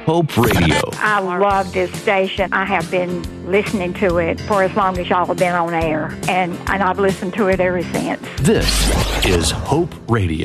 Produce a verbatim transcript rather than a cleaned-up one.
Hope Radio. I love this station. I have been listening to it for as long as y'all have been on air, and, and I've listened to it ever since. This is Hope Radio.